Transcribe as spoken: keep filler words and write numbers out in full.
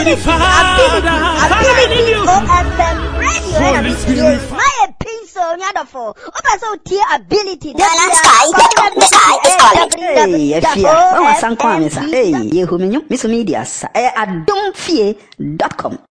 ability, ability, O F M radio. My pencil, wonderful. Open so tier ability. Hey, if you are, hey, you who me, Miss Media, I don't fear dot com.